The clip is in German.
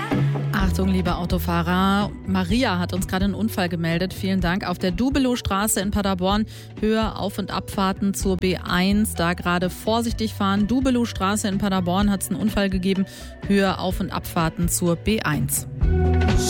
Achtung, liebe Autofahrer, Maria hat uns gerade einen Unfall gemeldet. Vielen Dank. Auf der Dubelow-Straße in Paderborn, Höhe Auf- und Abfahrten zur B1. Da gerade vorsichtig fahren. Dubelow-Straße in Paderborn hat es einen Unfall gegeben. Höhe Auf- und Abfahrten zur B1.